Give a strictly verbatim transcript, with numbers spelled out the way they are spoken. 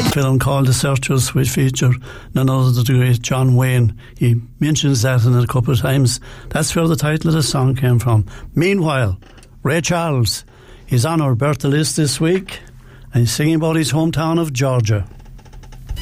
film called The Searchers, which featured none other than the great John Wayne. He mentions that in it a couple of times. That's where the title of the song came from. Meanwhile, Ray Charles is on our birthday list this week, and he's singing about his hometown of Georgia.